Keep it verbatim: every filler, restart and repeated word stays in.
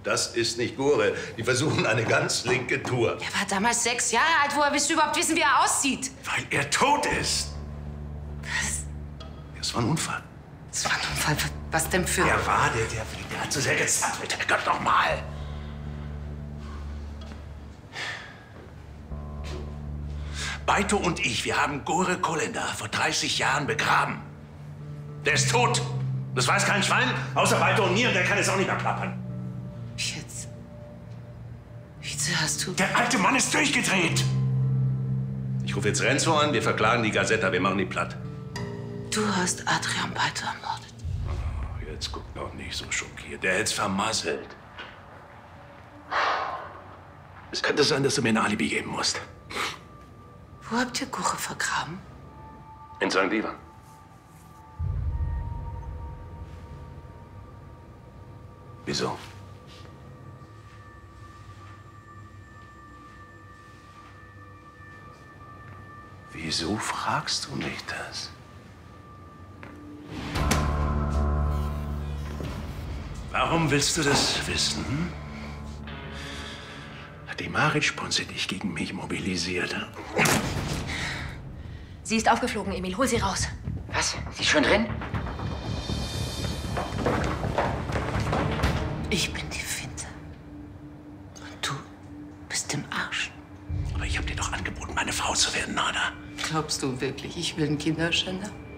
Das ist nicht Gore. Die versuchen eine ganz linke Tour. Er war damals sechs Jahre alt. Woher willst du überhaupt wissen, wie er aussieht? Weil er tot ist. Was? Das war ein Unfall. Das war ein Unfall. Was denn für... Er war der, der fliegt. Der hat zu sehr gezappelt. Gott, noch mal. Beito und ich, wir haben Gore Kolender vor dreißig Jahren begraben. Der ist tot. Das weiß kein Schwein, außer Beito und mir, und der kann es auch nicht mehr plappern. Jetzt... Wieso hast du... Der alte Mann ist durchgedreht. Ich rufe jetzt Renzo an, wir verklagen die Gazetta, wir machen die platt. Du hast Adrian Beito ermordet. Oh, jetzt guck noch nicht so schockiert. Der hätt's vermasselt. Es könnte sein, dass du mir ein Alibi geben musst. Wo habt ihr Gore vergraben? In Sankt Ivan. Wieso? Wieso fragst du mich das? Warum willst du das wissen? Hm? Hat die Maric-Ponze dich gegen mich mobilisiert? Sie ist aufgeflogen, Emil. Hol sie raus. Was? Sie ist schon drin? Ich bin die Finte. Und du bist im Arsch. Aber ich hab dir doch angeboten, meine Frau zu werden, Nana. Glaubst du wirklich, ich will einen Kinderschänder?